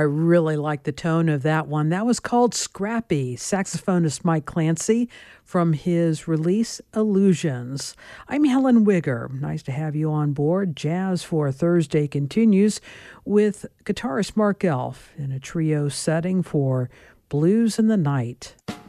I really like the tone of that one. That was called Scrappy, saxophonist Mike Clancy from his release Illusions. I'm Helen Wigger. Nice to have you on board. Jazz for Thursday continues with guitarist Mark Elf in a trio setting for Blues in the Night.